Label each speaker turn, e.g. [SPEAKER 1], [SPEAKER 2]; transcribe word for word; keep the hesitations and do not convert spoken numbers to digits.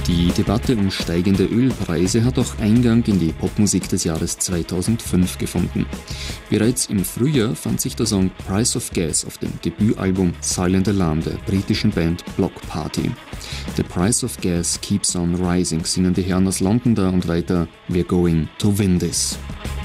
[SPEAKER 1] Die Debatte um steigende Ölpreise hat auch Eingang in die Popmusik des Jahres zweitausendfünf gefunden. Bereits im Frühjahr fand sich der Song Price of Gas auf dem Debütalbum Silent Alarm der britischen Band Bloc Party. The Price of Gas keeps on rising, singen die Herren aus London da und weiter We're going to win this.